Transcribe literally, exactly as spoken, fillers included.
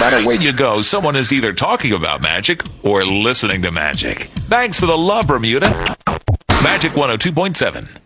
matter where you go, someone is either talking about magic or listening to magic. Thanks for the love, Bermuda. Magic one oh two point seven.